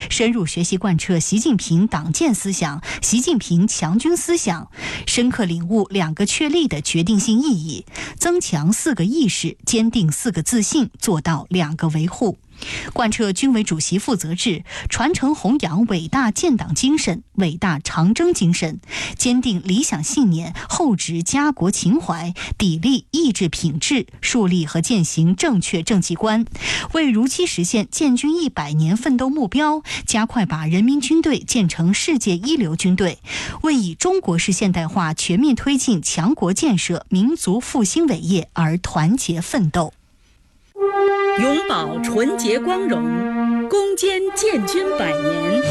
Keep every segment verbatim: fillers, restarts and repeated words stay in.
深入学习贯彻习近平党建思想、习近平强军思想，深刻领悟两个确立的决定性意义，增强四个意识，坚定四个自信，做到两个维护。贯彻军委主席负责制，传承弘扬伟大建党精神、伟大长征精神，坚定理想信念，厚植家国情怀，砥砺意志品质，树立和践行正确政绩观，为如期实现建军一百年奋斗目标，加快把人民军队建成世界一流军队，为以中国式现代化全面推进强国建设、民族复兴伟业而团结奋斗。 永葆纯洁光荣，攻坚建军百年。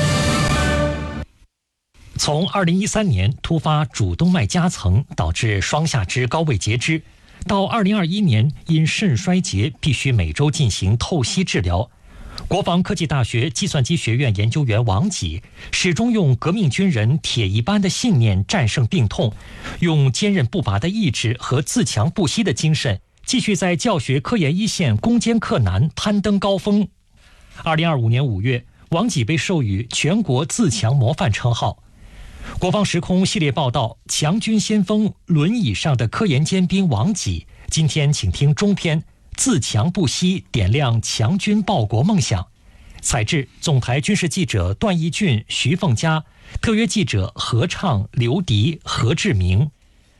从二零一三年突发主动脉夹层导致双下肢高位截肢，到二零二一年因肾衰竭必须每周进行透析治疗，国防科技大学计算机学院研究员王吉始终用革命军人铁一般的信念战胜病痛，用坚韧不拔的意志和自强不息的精神，继续在教学科研一线攻坚克难，攀登高峰。二零二五年五月，王吉被授予全国自强模范称号。国防时空系列报道，强军先锋轮椅上的科研尖兵王吉，今天请听中篇，自强不息，点亮强军报国梦想。采制总台军事记者段义俊、徐凤佳，特约记者何畅、刘迪、何志明。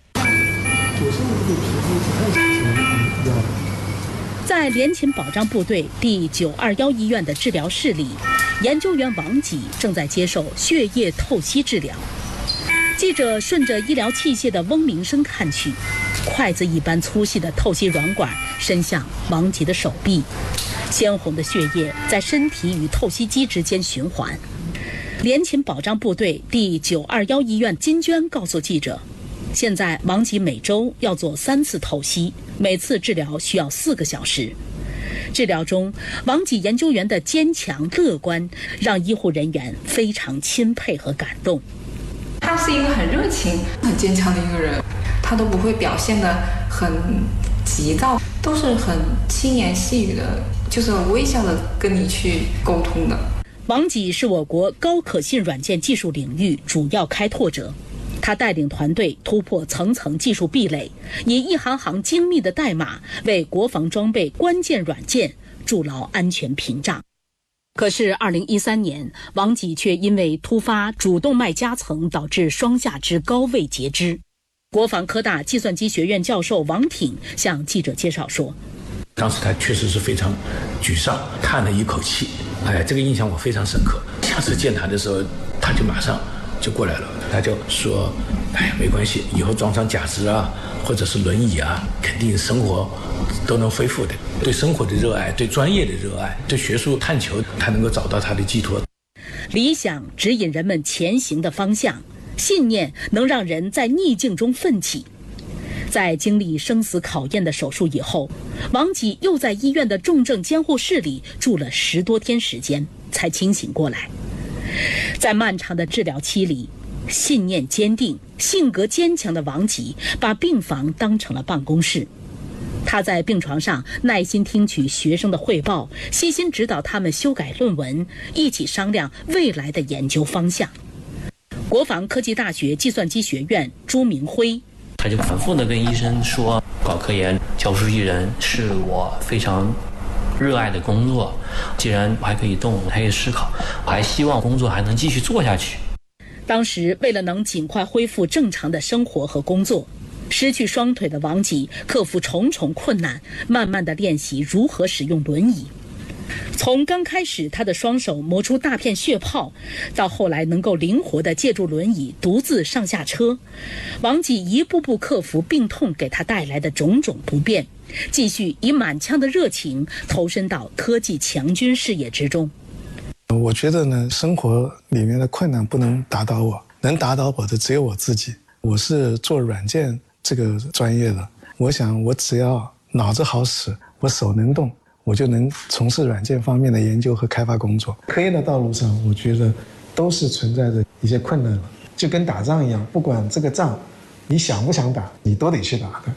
在联勤保障部队第九二一医院的治疗室里，研究员王吉正在接受血液透析治疗。记者顺着医疗器械的嗡鸣声看去，筷子一般粗细的透析软管伸向王吉的手臂，鲜红的血液在身体与透析机之间循环。联勤保障部队第九二一医院金娟告诉记者，现在王吉每周要做三次透析，每次治疗需要四个小时。治疗中，王吉研究员的坚强乐观让医护人员非常钦佩和感动。 他是一个很热情、很坚强的一个人，他都不会表现得很急躁，都是很轻言细语的，就是微笑的跟你去沟通的。 王吉是我国高可信软件技术领域主要开拓者，他带领团队突破层层技术壁垒，以一行行精密的代码为国防装备关键软件筑牢安全屏障。可是二零一三年，王吉却因为突发主动脉夹层导致双下肢高位截肢。国防科大计算机学院教授王挺向记者介绍说， 当时他确实是非常沮丧，叹了一口气，哎，这个印象我非常深刻。下次见他的时候，他就马上就过来了，他就说，哎呀，没关系，以后装上假肢啊，或者是轮椅啊，肯定生活都能恢复的。对生活的热爱，对专业的热爱，对学术探求，他能够找到他的寄托。 理想指引人们前行的方向，信念能让人在逆境中奋起。在经历生死考验的手术以后，王吉又在医院的重症监护室里住了十多天时间，才清醒过来。在漫长的治疗期里，信念坚定、性格坚强的王吉把病房当成了办公室。他在病床上耐心听取学生的汇报，悉心指导他们修改论文，一起商量未来的研究方向。国防科技大学计算机学院朱明辉， 他就反复地跟医生说，搞科研、教书育人是我非常热爱的工作。既然我还可以动，还可以思考，我还希望工作还能继续做下去。 当时为了能尽快恢复正常的生活和工作，失去双腿的王吉克服重重困难，慢慢地练习如何使用轮椅。从刚开始他的双手磨出大片血泡，到后来能够灵活地借助轮椅独自上下车，王吉一步步克服病痛给他带来的种种不便，继续以满腔的热情投身到科技强军事业之中。 我觉得呢，生活里面的困难不能打倒我，能打倒我的只有我自己。我是做软件这个专业的，我想我只要脑子好使，我手能动，我就能从事软件方面的研究和开发工作。科研的道路上，我觉得都是存在着一些困难，就跟打仗一样，不管这个仗你想不想打，你都得去打的。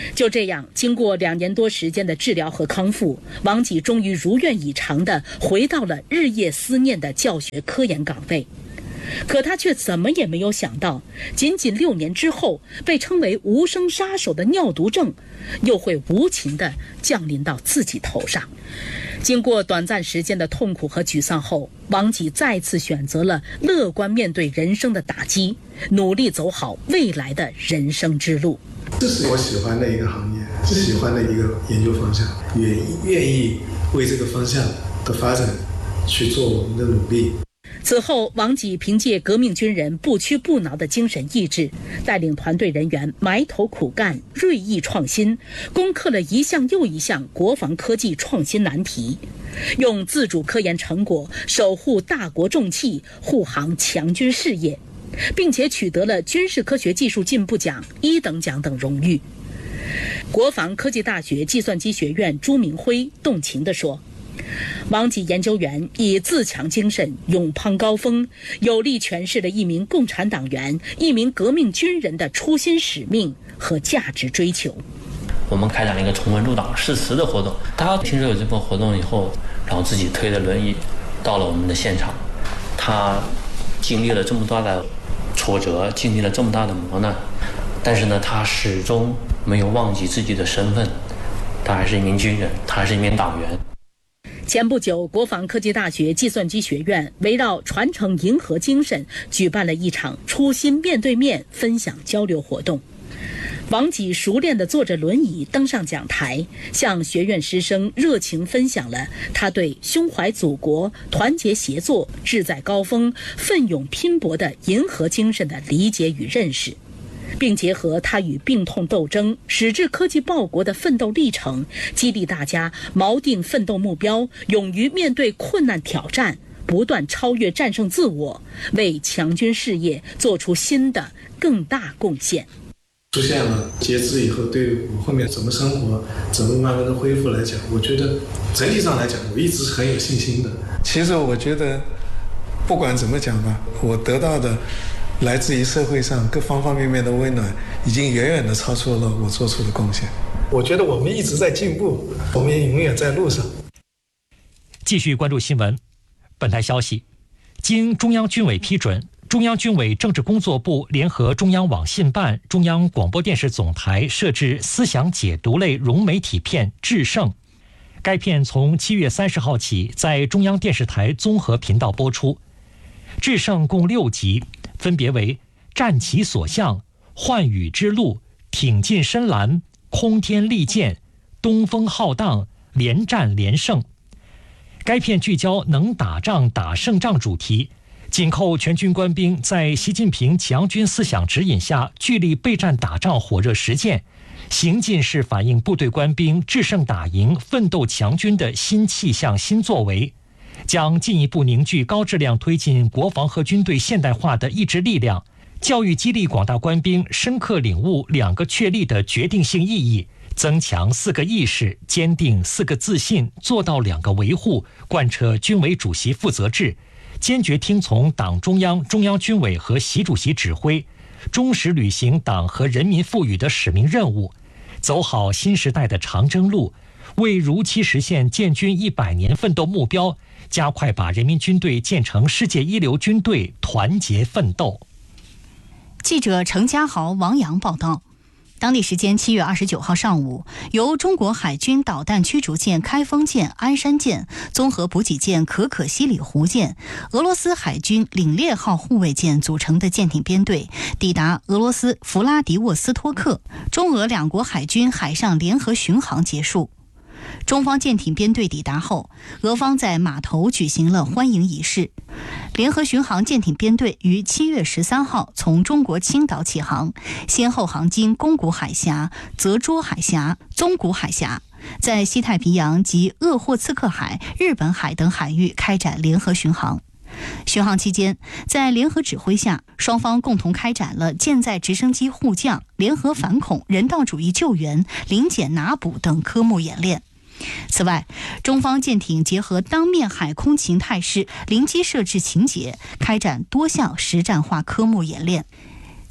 就这样，经过两年多时间的治疗和康复，王给终于如愿以偿地回到了日夜思念的教学科研岗位。可他却怎么也没有想到，仅仅六年之后，被称为无声杀手的尿毒症又会无情地降临到自己头上。经过短暂时间的痛苦和沮丧后，王给再次选择了乐观面对人生的打击，努力走好未来的人生之路。 这是我喜欢的一个行业，是喜欢的一个研究方向，愿愿意为这个方向的发展去做我们的努力。 此后，王给凭借革命军人不屈不挠的精神意志，带领团队人员埋头苦干、锐意创新，攻克了一项又一项国防科技创新难题，用自主科研成果守护大国重器，护航强军事业，并且取得了军事科学技术进步奖、一等奖等荣誉。国防科技大学计算机学院朱明辉动情地说，王给研究员以自强精神勇攀高峰，有力诠释了一名共产党员、一名革命军人的初心使命和价值追求。 我们开展了一个重温入党誓词的活动，他听说有这波活动以后，然后自己推着轮椅到了我们的现场。他经历了这么大的挫折，经历了这么大的磨难，但是呢，他始终没有忘记自己的身份，他还是一名军人，他还是一名党员。 前不久，国防科技大学计算机学院围绕传承银河精神，举办了一场初心面对面分享交流活动。王给熟练地坐着轮椅登上讲台，向学院师生热情分享了他对胸怀祖国、团结协作、志在高峰、奋勇拼搏的银河精神的理解与认识，并结合他与病痛斗争、矢志科技报国的奋斗历程，激励大家锚定奋斗目标，勇于面对困难挑战，不断超越战胜自我，为强军事业做出新的更大贡献。 出现了截肢以后，对我后面怎么生活、怎么慢慢的恢复来讲，我觉得整体上来讲，我一直是很有信心的。其实我觉得，不管怎么讲吧，我得到的来自于社会上各方方面面的温暖，已经远远的超出了我做出的贡献。我觉得我们一直在进步，我们也永远在路上。 继续关注新闻。本台消息，经中央军委批准，中央军委政治工作部联合中央网信办、中央广播电视总台设置思想解读类融媒体片《制胜》。该片从七月三十号起在中央电视台综合频道播出。《制胜》共六集，分别为《战其所向》、《幻羽之路》、《挺进深蓝》、《空天利剑》、《东风浩荡》、《连战连胜》。该片聚焦能打仗打胜仗主题，紧扣全军官兵在习近平强军思想指引下据力备战打仗火热实践，行进式反映部队官兵制胜打赢、奋斗强军的新气象、新作为，将进一步凝聚高质量推进国防和军队现代化的意志力量，教育激励广大官兵深刻领悟两个确立的决定性意义，增强四个意识，坚定四个自信，做到两个维护，贯彻军委主席负责制，坚决听从党中央、中央军委和习主席指挥，忠实履行党和人民赋予的使命任务，走好新时代的长征路，为如期实现建军一百年奋斗目标，加快把人民军队建成世界一流军队，团结奋斗。 记者程家豪、王洋报道。当地时间七月二十九号上午，由中国海军导弹驱逐舰开封舰、鞍山舰、综合补给舰可可西里湖舰、俄罗斯海军领烈号护卫舰组成的舰艇编队抵达俄罗斯弗拉迪沃斯托克，中俄两国海军海上联合巡航结束。中方舰艇编队抵达后，俄方在码头举行了欢迎仪式。联合巡航舰艇编队于七月十三号从中国青岛起航，先后航经宫古海峡、泽涿海峡、宗谷海峡，在西太平洋及鄂霍次克海、日本海等海域开展联合巡航。巡航期间，在联合指挥下，双方共同开展了舰载直升机护降、联合反恐、人道主义救援、临检拿捕等科目演练。此外，中方舰艇结合当面海空情态式临机设置情节，开展多项实战化科目演练。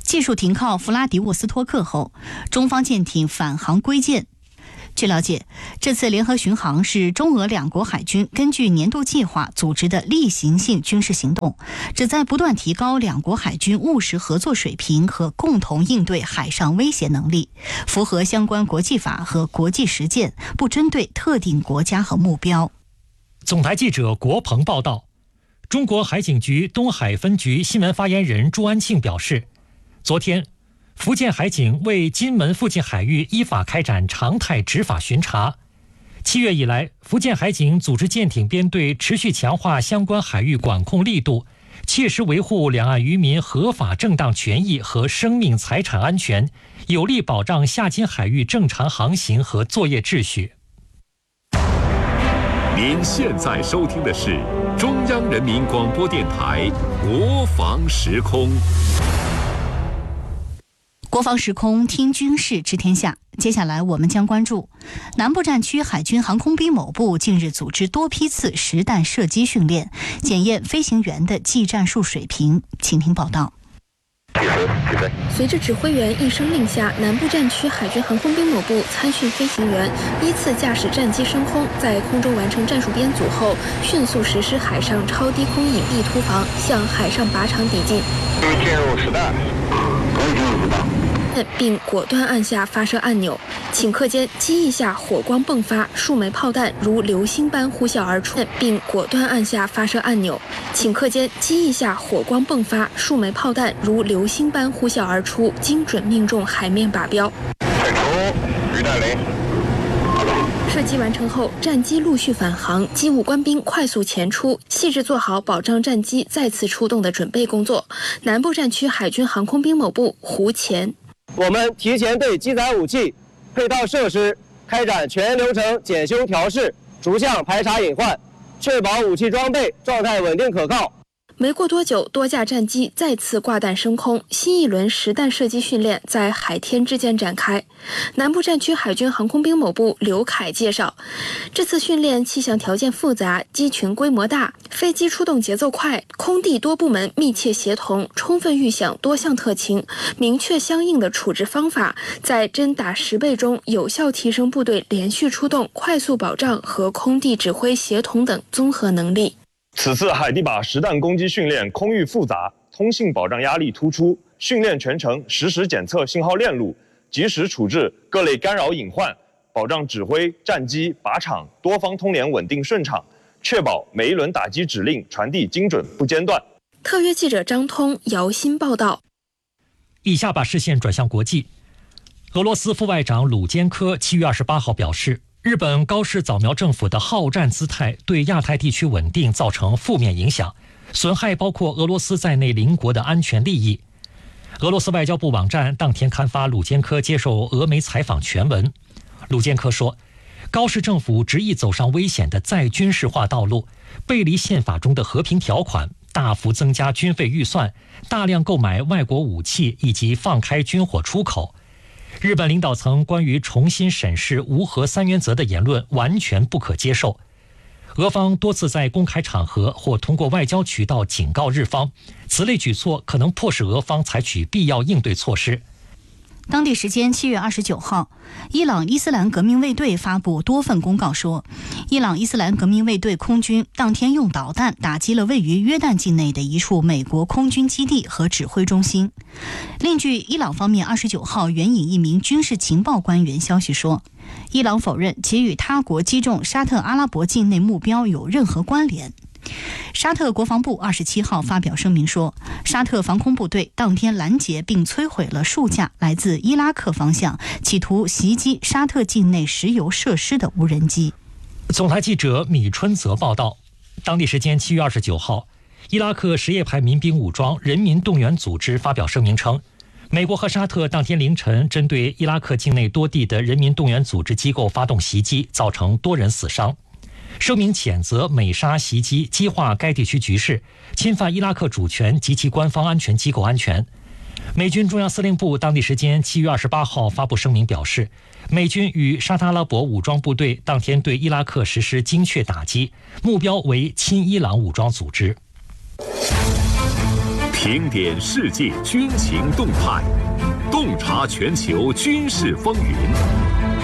技术停靠弗拉迪沃斯托克后，中方舰艇返航归舰。据了解，这次联合巡航是中俄两国海军根据年度计划组织的例行性军事行动，旨在不断提高两国海军务实合作水平和共同应对海上威胁能力，符合相关国际法和国际实践，不针对特定国家和目标。 总台记者国鹏报道，中国海警局东海分局新闻发言人朱安庆表示，昨天福建海警为金门附近海域依法开展常态执法巡查。七月以来，福建海警组织舰艇编队持续强化相关海域管控力度，切实维护两岸渔民合法正当权益和生命财产安全，有力保障下金海域正常航行和作业秩序。 您现在收听的是中央人民广播电台国防时空。 国防时空听军事知天下，接下来我们将关注南部战区海军航空兵某部近日组织多批次实弹射击训练，检验飞行员的技战术水平。请听报道。 随着指挥员一声令下，南部战区海军航空兵某部参训飞行员依次驾驶战机升空，在空中完成战术编组后，迅速实施海上超低空隐蔽突防，向海上靶场抵近。 进入实弹，可以进入实弹。 并果断按下发射按钮，顷刻间机翼下火光迸发，数枚炮弹如流星般呼啸而出，并果断按下发射按钮，顷刻间机翼下火光迸发，数枚炮弹如流星般呼啸而出，精准命中海面靶标。 退出，鱼弹零。 射击完成后，战机陆续返航，机务官兵快速前出，细致做好保障战机再次出动的准备工作。南部战区海军航空兵某部胡前。 我们提前对机载武器、配套设施开展全流程检修调试，逐项排查隐患，确保武器装备状态稳定可靠。 没过多久，多架战机再次挂弹升空，新一轮实弹射击训练在海天之间展开。南部战区海军航空兵某部刘凯介绍，这次训练气象条件复杂，机群规模大，飞机出动节奏快，空地多部门密切协同，充分预想多项特情，明确相应的处置方法，在真打实备中有效提升部队连续出动、快速保障和空地指挥协同等综合能力。 此次海地靶实弹攻击训练空域复杂，通信保障压力突出，训练全程实时检测信号链路，及时处置各类干扰隐患，保障指挥、战机、靶场多方通联稳定顺畅，确保每一轮打击指令传递精准不间断。 特约记者张通、姚鑫报道。 以下把视线转向国际。俄罗斯副外长鲁坚科七月二十八号表示，日本高市早苗政府的好战姿态对亚太地区稳定造成负面影响，损害包括俄罗斯在内邻国的安全利益。俄罗斯外交部网站当天刊发鲁坚科接受俄媒采访全文。鲁坚科说，高市政府执意走上危险的再军事化道路，背离宪法中的和平条款，大幅增加军费预算，大量购买外国武器，以及放开军火出口。日本领导层关于重新审视无核三原则的言论完全不可接受。俄方多次在公开场合或通过外交渠道警告日方，此类举措可能迫使俄方采取必要应对措施。 当地时间七月二十九号，伊朗伊斯兰革命卫队发布多份公告说，伊朗伊斯兰革命卫队空军当天用导弹打击了位于约旦境内的一处美国空军基地和指挥中心。另据伊朗方面二十九号援引一名军事情报官员消息说，伊朗否认其与他国击中沙特阿拉伯境内目标有任何关联。沙特国防部二十七号发表声明说，沙特防空部队当天拦截并摧毁了数架来自伊拉克方向企图袭击沙特境内石油设施的无人机。 总台记者米春泽报道，当地时间七月二十九号，伊拉克什叶派民兵武装人民动员组织发表声明称，美国和沙特当天凌晨针对伊拉克境内多地的人民动员组织机构发动袭击，造成多人死伤。声明谴责美沙袭击激化该地区局势，侵犯伊拉克主权及其官方安全机构安全。美军中央司令部当地时间七月二十八号发布声明表示，美军与沙特阿拉伯武装部队当天对伊拉克实施精确打击，目标为亲伊朗武装组织。 评点世界军情动态，洞察全球军事风云。